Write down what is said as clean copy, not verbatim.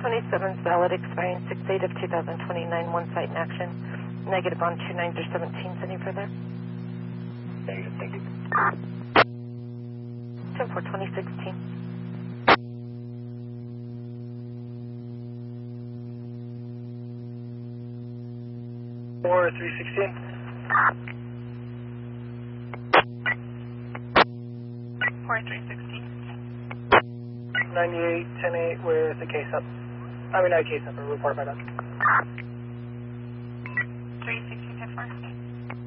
27's valid, expiring 6/8 of 2029, one site in action. Negative on 2917. Any further? Negative, thank you. 10-4-2016. 4-316. 4-316. 98-10-8 with a case up. I mean, not a case up, a report by that. 316.